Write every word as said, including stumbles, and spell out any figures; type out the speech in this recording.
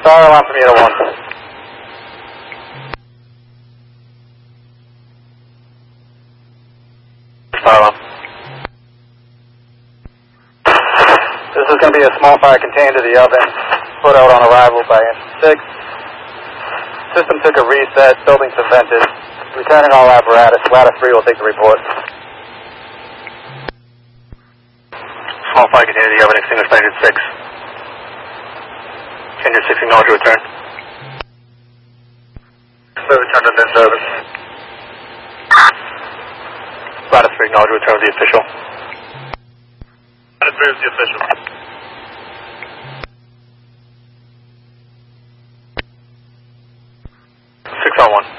Fire alarm from Unit one. Fire alarm. This is going to be a small fire contained to the oven, put out on arrival by engine six. System took a reset, building vented. Returning all apparatus, ladder three will take the report. Small fire contained to the oven, extinguished by engine six. Engine six acknowledge your return. So return to bin service. Ladder three acknowledge your return of the official. Ladder three is the official. six on one.